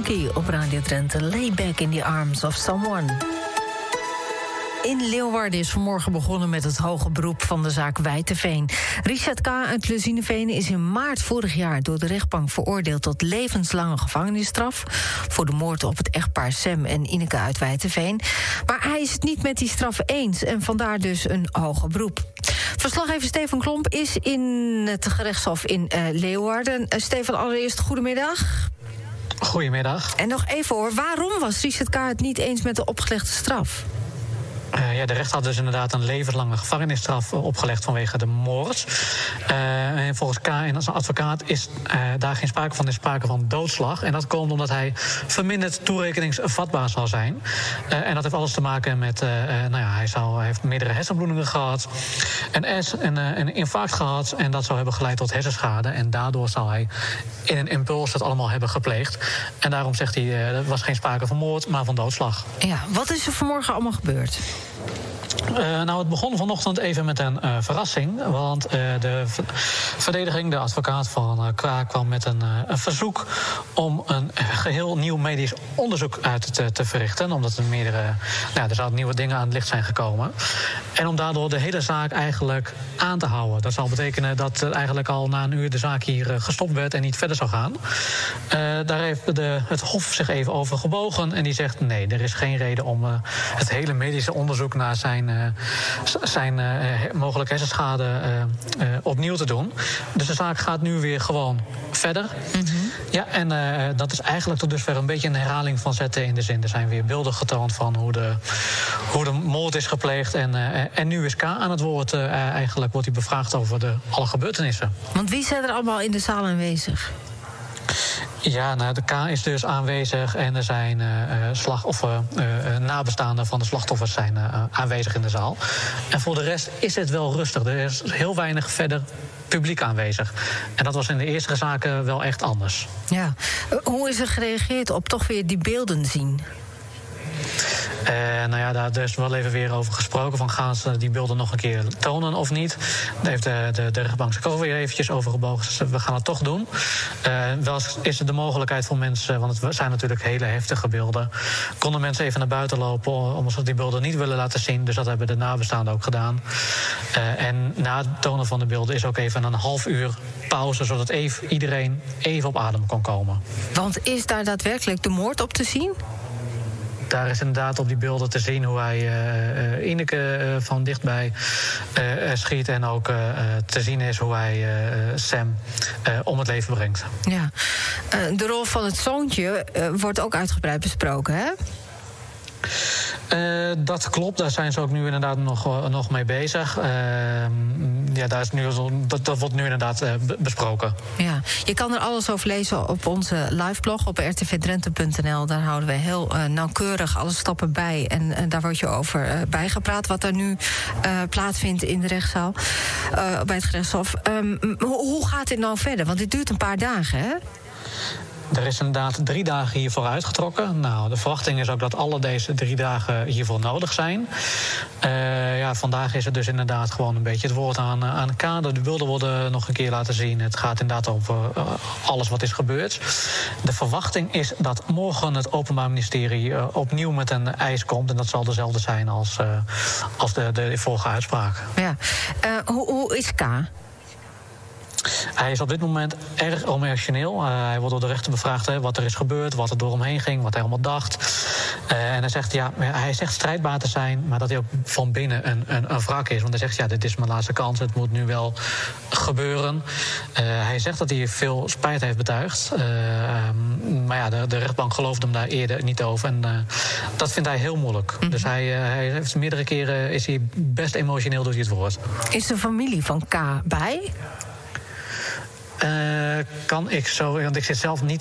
Donkey op Radio Drenthe. Lay back in the arms of someone. In Leeuwarden is vanmorgen begonnen met het hoge beroep van de zaak Wijteveen. Richard K. uit Lezineveen is in maart vorig jaar door de rechtbank veroordeeld tot levenslange gevangenisstraf voor de moord op het echtpaar Sam en Ineke uit Wijteveen. Maar hij is het niet met die straf eens en vandaar dus een hoger beroep. Verslaggever Stefan Klomp is in het gerechtshof in Leeuwarden. Stefan, allereerst goedemiddag. Goedemiddag. En nog even hoor, waarom was Richard K. het niet eens met de opgelegde straf? De rechter had dus inderdaad een levenslange gevangenisstraf opgelegd vanwege de moord. En volgens K. en zijn advocaat is daar geen sprake van. Er is sprake van doodslag. En dat komt omdat hij verminderd toerekeningsvatbaar zal zijn. En dat heeft alles te maken met... hij heeft meerdere hersenbloedingen gehad. Een infarct gehad. En dat zou hebben geleid tot hersenschade. En daardoor zou hij in een impuls dat allemaal hebben gepleegd. En daarom zegt hij, er was geen sprake van moord, maar van doodslag. Ja, wat is er vanmorgen allemaal gebeurd? Het begon vanochtend even met een verrassing. Want de verdediging, de advocaat van Kraak, kwam met een verzoek om een geheel nieuw medisch onderzoek uit te verrichten. Omdat er zouden nieuwe dingen aan het licht zijn gekomen. En om daardoor de hele zaak eigenlijk aan te houden. Dat zal betekenen dat eigenlijk al na een uur de zaak hier gestopt werd en niet verder zou gaan. Daar heeft het Hof zich even over gebogen en die zegt nee, er is geen reden om het hele medische onderzoek naar zijn mogelijke hersenschade opnieuw te doen. Dus de zaak gaat nu weer gewoon verder. Mm-hmm. Ja, en dat is eigenlijk tot dusver een beetje een herhaling van zetten in de zin. Er zijn weer beelden getoond van hoe de moord is gepleegd. En nu is K aan het woord. Eigenlijk wordt hij bevraagd over alle gebeurtenissen. Want wie zijn er allemaal in de zaal aanwezig? Ja, de K is dus aanwezig en er zijn nabestaanden van de slachtoffers zijn aanwezig in de zaal. En voor de rest is het wel rustig. Er is heel weinig verder publiek aanwezeg. En dat was in de eerste zaken wel echt anders. Ja, hoe is er gereageerd op toch weer die beelden zien? Daar is wel even weer over gesproken. Van gaan ze die beelden nog een keer tonen of niet? Daar heeft de rechtbank zich ook weer eventjes over gebogen. Dus we gaan het toch doen. Wel is er de mogelijkheid voor mensen, want het zijn natuurlijk hele heftige beelden. Konden mensen even naar buiten lopen omdat ze die beelden niet willen laten zien. Dus dat hebben de nabestaanden ook gedaan. En na het tonen van de beelden is ook even een half uur pauze, zodat iedereen even op adem kon komen. Want is daar daadwerkelijk de moord op te zien? Daar is inderdaad op die beelden te zien hoe hij Ineke van dichtbij schiet. En ook te zien is hoe hij Sam om het leven brengt. Ja, de rol van het zoontje wordt ook uitgebreid besproken, hè? Dat klopt, daar zijn ze ook nu inderdaad nog mee bezig. Dat wordt nu inderdaad besproken. Ja, je kan er alles over lezen op onze liveblog op rtvdrenthe.nl. Daar houden we heel nauwkeurig alle stappen bij. En daar wordt je over bijgepraat wat er nu plaatsvindt in de rechtszaal. Bij het gerechtshof. Hoe gaat dit nou verder? Want dit duurt een paar dagen, hè? Er is inderdaad 3 dagen hiervoor uitgetrokken. De verwachting is ook dat alle deze 3 dagen hiervoor nodig zijn. Vandaag is het dus inderdaad gewoon een beetje het woord aan K. De beelden worden nog een keer laten zien. Het gaat inderdaad over alles wat is gebeurd. De verwachting is dat morgen het Openbaar Ministerie opnieuw met een eis komt. En dat zal dezelfde zijn als de vorige uitspraak. Ja. Hoe is K? Hij is op dit moment erg emotioneel. Hij wordt door de rechter bevraagd wat er is gebeurd, wat er door hem heen ging, wat hij allemaal dacht. En hij zegt strijdbaar te zijn, maar dat hij ook van binnen een wrak is. Want hij zegt, dit is mijn laatste kans, het moet nu wel gebeuren. Hij zegt dat hij veel spijt heeft betuigd. De rechtbank geloofde hem daar eerder niet over. En dat vindt hij heel moeilijk. Mm-hmm. Dus hij heeft meerdere keren is hij best emotioneel door dit woord. Is de familie van K bij? Kan ik zo, want ik zit zelf niet